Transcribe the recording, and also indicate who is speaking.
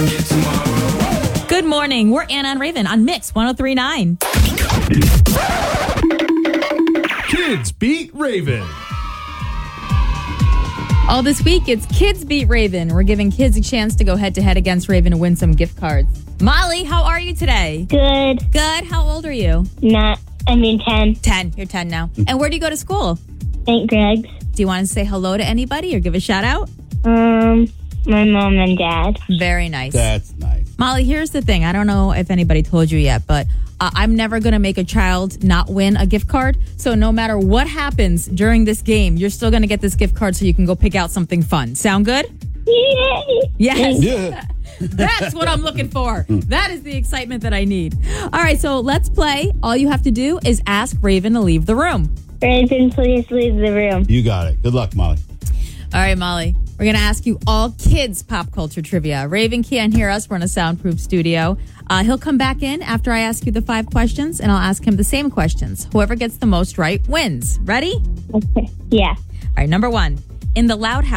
Speaker 1: Good morning. We're Anna and Raven on Mix 103.9.
Speaker 2: Kids Beat Raven.
Speaker 1: All this week, it's Kids Beat Raven. We're giving kids a chance to go head-to-head against Raven and win some gift cards. Molly, how are you today?
Speaker 3: Good.
Speaker 1: Good. How old are you?
Speaker 3: 10.
Speaker 1: 10. You're 10 now. And where do you go to school?
Speaker 3: St. Greg's.
Speaker 1: Do you want to say hello to anybody or give a shout out?
Speaker 3: My mom and dad.
Speaker 1: Very nice.
Speaker 4: That's nice.
Speaker 1: Molly, here's the thing. I don't know if anybody told you yet, but I'm never going to make a child not win a gift card. So no matter what happens during this game, you're still going to get this gift card so you can go pick out something fun. Sound good?
Speaker 3: Yay!
Speaker 1: Yes.
Speaker 4: Yeah.
Speaker 1: That's what I'm looking for. That is the excitement that I need. All right, so let's play. All you have to do is ask Raven to leave the room.
Speaker 3: Raven, please leave the room.
Speaker 4: You got it. Good luck, Molly.
Speaker 1: All right, Molly. We're going to ask you all kids pop culture trivia. Raven can't hear us. We're in a soundproof studio. He'll come back in after I ask you the 5 questions, and I'll ask him the same questions. Whoever gets the most right wins. Ready?
Speaker 3: Okay. Yeah.
Speaker 1: All right, number 1. In the Loud House.